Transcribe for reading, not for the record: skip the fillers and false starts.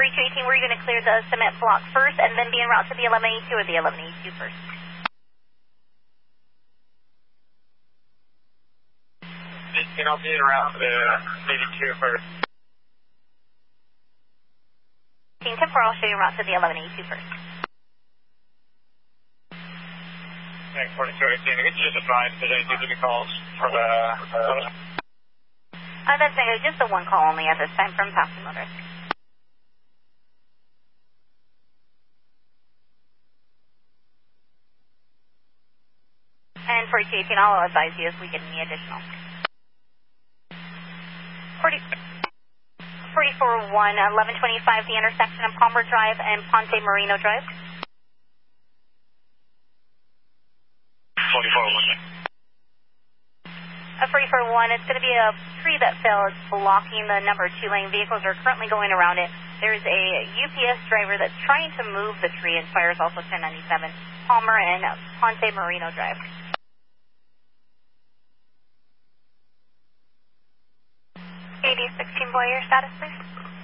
4218, were you going to clear the cement block first and then be en route to the 1182 or the 1182 first? I'll be en route to the 82 first. 10-4, I'll show you en route to the 1182 first. Thanks, 4218. I guess you just advise if there's any duplicative calls for the... That's just the one call only at this time from Thompson Motors. And 4218, I'll advise you if we get any additional. 441, 1125, the intersection of Palmer Drive and Ponte Marino Drive. 441, it's going to be a tree that fell. It's blocking the number 2 lane. Vehicles are currently going around it. There's a UPS driver that's trying to move the tree. Inspires also 1097, Palmer and Ponte Marino Drive. 8016, boy, your status, please.